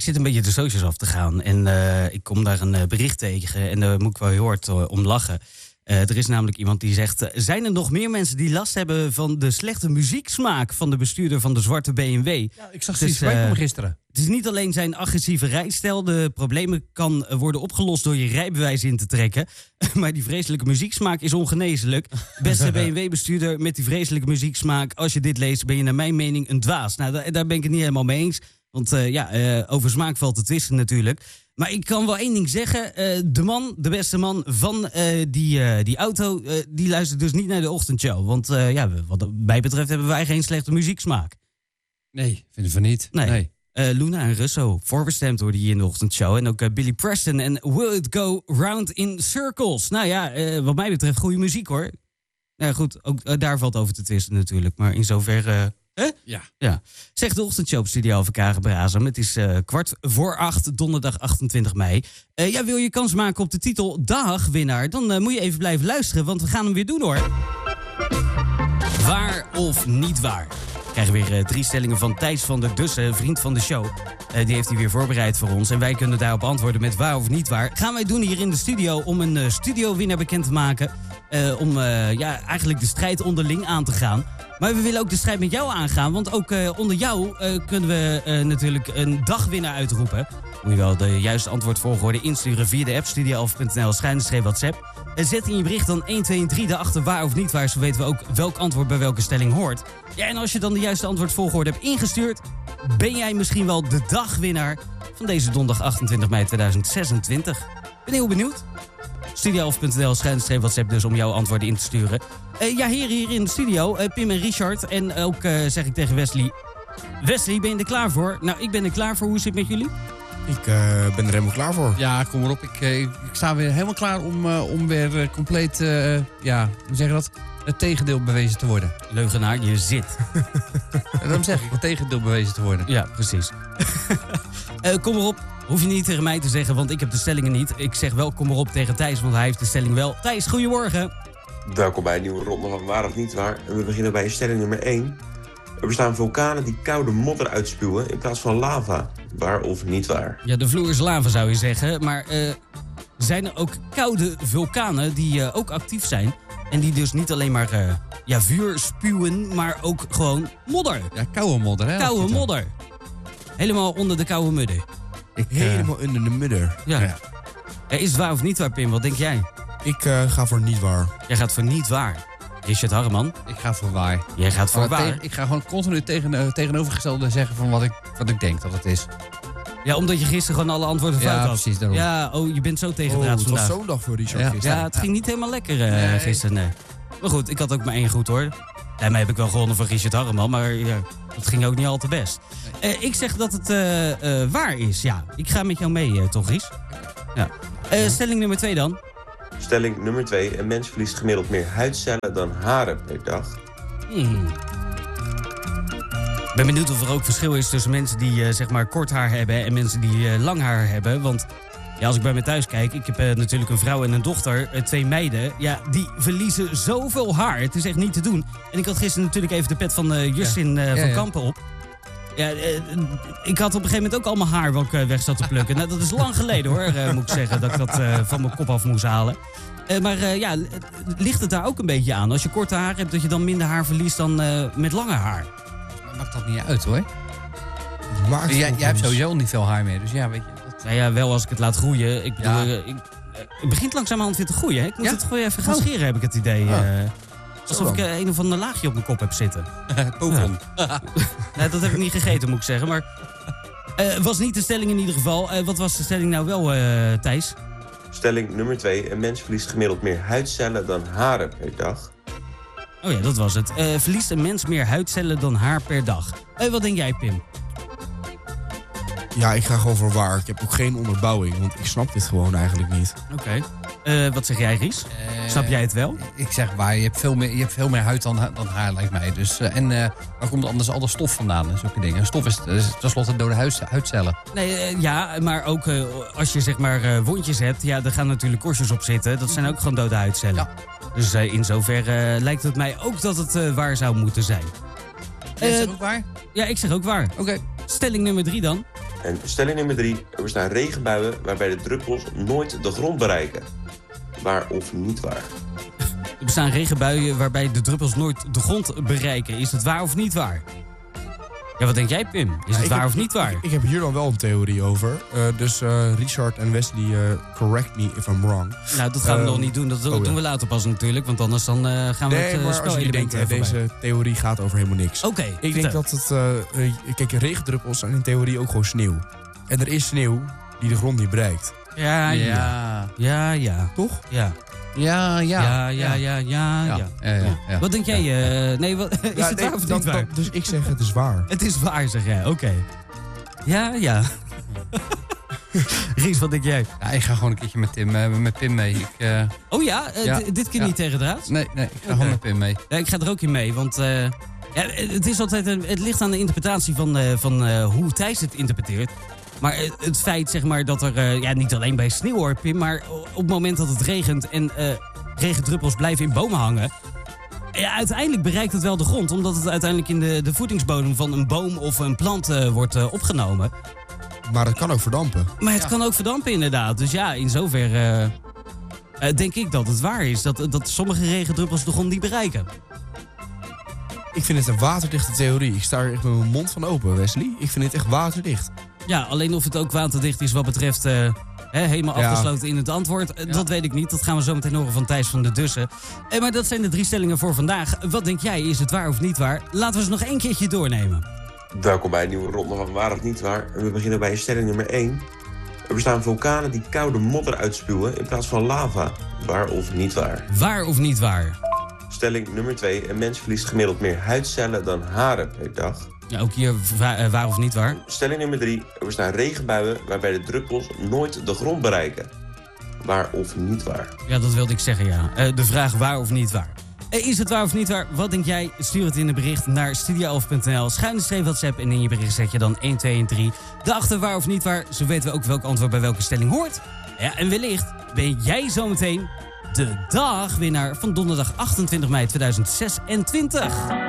zit een beetje de socials af te gaan. En ik kom daar een bericht tegen. En daar moet ik wel heel hard om lachen. Er is namelijk iemand die zegt... zijn er nog meer mensen die last hebben van de slechte muzieksmaak... van de bestuurder van de zwarte BMW? Ja, ik zag ze spreken gisteren. Het is niet alleen zijn agressieve rijstijl. De problemen kan worden opgelost door je rijbewijs in te trekken. Maar die vreselijke muzieksmaak is ongeneeslijk. Beste BMW-bestuurder met die vreselijke muzieksmaak... als je dit leest ben je naar mijn mening een dwaas. Nou, daar ben ik het niet helemaal mee eens. Want over smaak valt te twisten natuurlijk. Maar ik kan wel één ding zeggen. De beste man van die auto... die luistert dus niet naar de ochtendshow. Want wat mij betreft hebben wij geen slechte muzieksmaak. Nee, vinden we niet. Nee. Luna en Russo, voorbestemd worden hier in de ochtendshow. En ook Billy Preston en Will It Go Round in Circles. Nou ja, wat mij betreft goede muziek hoor. Nou goed, ook daar valt over te twisten natuurlijk. Maar in zoverre... Ja. Zegt de ochtendshow op Studio Alphen Brazem. Het is 7:15, donderdag 28 mei. Wil je kans maken op de titel Dagwinnaar? Dan moet je even blijven luisteren, want we gaan hem weer doen hoor. Waar of niet waar? We krijgen weer 3 stellingen van Thijs van der Dussen, vriend van de show. Die heeft hij weer voorbereid voor ons. En wij kunnen daarop antwoorden met waar of niet waar. Gaan wij doen hier in de studio om een studiowinnaar bekend te maken. Om eigenlijk de strijd onderling aan te gaan. Maar we willen ook de strijd met jou aangaan. Want ook onder jou kunnen we natuurlijk een dagwinnaar uitroepen. Moet je wel de juiste antwoordvolgorde insturen via de app studio-WhatsApp. Zet in je bericht dan 1, 2 en 3 daarachter waar of niet waar. Zo weten we ook welk antwoord bij welke stelling hoort. Ja, en als je dan de juiste antwoordvolgorde hebt ingestuurd... ben jij misschien wel de dagwinnaar van deze donderdag 28 mei 2026. Ben heel benieuwd. Studio.nl/WhatsApp dus om jouw antwoorden in te sturen. Heren hier in de studio, Pim en Richard. En ook zeg ik tegen Wesley... Wesley, ben je er klaar voor? Nou, ik ben er klaar voor. Hoe zit het met jullie? Ik ben er helemaal klaar voor. Ja, kom maar op. Ik sta weer helemaal klaar om weer compleet, hoe zeg je dat? Het tegendeel bewezen te worden. Leugenaar, je zit. Daarom zeg ik, het tegendeel bewezen te worden. Ja, precies. Kom maar op. Hoef je niet tegen mij te zeggen, want ik heb de stellingen niet. Ik zeg wel kom maar op tegen Thijs, want hij heeft de stelling wel. Thijs, goedemorgen. Welkom bij een nieuwe ronde van Waar of Niet Waar. En we beginnen bij stelling nummer 1. Er bestaan vulkanen die koude modder uitspuwen in plaats van lava. Waar of niet waar? Ja, de vloer is lava zou je zeggen. Maar zijn er ook koude vulkanen die ook actief zijn... en die dus niet alleen maar vuur spuwen, maar ook gewoon modder. Ja, koude modder, hè? Koude modder. Helemaal onder de koude mudder. Helemaal onder de mudder. Ja. Is het waar of niet waar, Pim? Wat denk jij? Ik ga voor niet waar. Jij gaat voor niet waar. Richard Harreman? Ik ga voor waar. Jij gaat voor waar? Ik ga gewoon continu tegenovergestelde zeggen van wat ik denk dat het is. Ja, omdat je gisteren gewoon alle antwoorden fout had. Ja, precies daarom. Ja, je bent zo tegendraads het was vandaag. zo'n dag voor Richard gisteren. Ja, het ging niet helemaal lekker gisteren, nee. Maar goed, ik had ook maar 1 goed hoor. Daarmee heb ik wel gewonnen van Richard Harreman, maar ja, dat ging ook niet al te best. Ik zeg dat het waar is, ja. Ik ga met jou mee, toch Ries? Ja. Stelling nummer 2 dan. Stelling nummer 2. Een mens verliest gemiddeld meer huidcellen dan haren per dag. Ik ben benieuwd of er ook verschil is tussen mensen die zeg maar kort haar hebben en mensen die lang haar hebben. Want ja, als ik bij me thuis kijk, ik heb natuurlijk een vrouw en een dochter, 2 meiden. Ja, die verliezen zoveel haar. Het is echt niet te doen. En ik had gisteren natuurlijk even de pet van Justin van Kampen op. Ja, ik had op een gegeven moment ook allemaal haar wat ik weg zat te plukken. Nou, dat is lang geleden hoor, moet ik zeggen, dat ik dat van mijn kop af moest halen. Maar ligt het daar ook een beetje aan? Als je korte haar hebt, dat je dan minder haar verliest dan met lange haar? Maakt dat niet uit hoor. Jij hebt sowieso niet veel haar meer, dus ja, weet je. Nou ja, wel als ik het laat groeien. Ik bedoel, het begint langzamerhand weer te groeien. Hè? Ik moet het gewoon even gaan scheren, heb ik het idee. Alsof ik een of ander laagje op mijn kop heb zitten. Pokon. Nou, dat heb ik niet gegeten, moet ik zeggen. Maar was niet de stelling in ieder geval. Wat was de stelling nou wel, Thijs? Stelling nummer 2. Een mens verliest gemiddeld meer huidcellen dan haren per dag. Oh ja, dat was het. Verliest een mens meer huidcellen dan haar per dag? Wat denk jij, Pim? Ja, ik ga gewoon voor waar. Ik heb ook geen onderbouwing, want ik snap dit gewoon eigenlijk niet. Oké. Wat zeg jij, Ries? Snap jij het wel? Ik zeg waar, je hebt veel meer huid dan haar, lijkt mij. Dus, waar komt anders al de stof vandaan en zulke dingen? Stof is tenslotte dode huidcellen. Nee, ja, maar ook als je zeg maar wondjes hebt, ja, daar gaan natuurlijk korstjes op zitten. Dat zijn ook gewoon dode huidcellen. Ja. Dus in zoverre lijkt het mij ook dat het waar zou moeten zijn. Jij zegt ook waar? Ja, ik zeg ook waar. Oké. Stelling nummer 3 dan. En stelling nummer 3. Er bestaan regenbuien waarbij de druppels nooit de grond bereiken. Waar of niet waar? Er bestaan regenbuien waarbij de druppels nooit de grond bereiken. Is het waar of niet waar? Ja, wat denk jij, Pim? Is het waar of niet waar? Ik heb hier dan wel een theorie over. Dus Richard en Wesley, correct me if I'm wrong. Nou, dat gaan we nog niet doen. Dat doen we later pas natuurlijk. Want anders dan gaan we het maar als je spelelement denkt, deze theorie gaat over helemaal niks. Oké, Ik denk dat het... kijk, regendruppels zijn in theorie ook gewoon sneeuw. En er is sneeuw die de grond niet bereikt. Ja. Toch? Ja. Ja. Wat denk jij? Nee, wat, is het waar of niet waar? Dus ik zeg het is waar. Het is waar, zeg jij. Oké. Ja. Ries, wat denk jij? Ja, ik ga gewoon een keertje met Pim mee. Dit keer niet tegen draad? Nee, ik ga gewoon met Pim mee. Ja, ik ga er ook in mee, want het is altijd het ligt aan de interpretatie van hoe Thijs het interpreteert. Maar het feit zeg maar, dat er, niet alleen bij sneeuw hoor, Pim, maar op het moment dat het regent en regendruppels blijven in bomen hangen, uiteindelijk bereikt het wel de grond, omdat het uiteindelijk in de voedingsbodem van een boom of een plant wordt opgenomen. Maar het kan ook verdampen. Maar het kan ook verdampen inderdaad. Dus ja, in zoverre denk ik dat het waar is. Dat sommige regendruppels de grond niet bereiken. Ik vind het een waterdichte theorie. Ik sta er echt met mijn mond van open, Wesley. Ik vind het echt waterdicht. Ja, alleen of het ook waterdicht is wat betreft helemaal afgesloten in het antwoord. Dat weet ik niet. Dat gaan we zo meteen horen van Thijs van de Dussen. Maar dat zijn de 3 stellingen voor vandaag. Wat denk jij? Is het waar of niet waar? Laten we ze nog 1 keertje doornemen. Welkom bij een nieuwe ronde van Waar of Niet Waar. En we beginnen bij stelling nummer 1. Er bestaan vulkanen die koude modder uitspuwen in plaats van lava. Waar of niet waar? Waar of niet waar? Stelling nummer 2. Een mens verliest gemiddeld meer huidcellen dan haren per dag. Ja, ook hier waar of niet waar? Stelling nummer 3. Er bestaan regenbuien waarbij de druppels nooit de grond bereiken. Waar of niet waar? Ja, dat wilde ik zeggen, ja. De vraag waar of niet waar. Is het waar of niet waar? Wat denk jij? Stuur het in een bericht naar studio11.nl. _WhatsApp en in je bericht zet je dan 1, 2 en 3. Daarachter waar of niet waar. Zo weten we ook welk antwoord bij welke stelling hoort. Ja, en wellicht ben jij zometeen de dagwinnaar van donderdag 28 mei 2026.